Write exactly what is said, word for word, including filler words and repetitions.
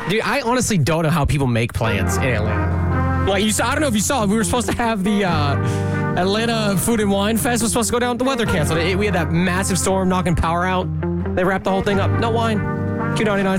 Dude, I honestly don't know how people make plans in Atlanta. Like, you saw, I don't know if you saw, we were supposed to have the uh, Atlanta Food and Wine Fest was supposed to go down. The weather canceled. It, we had that massive storm knocking power out. They wrapped the whole thing up. No wine. two ninety-nine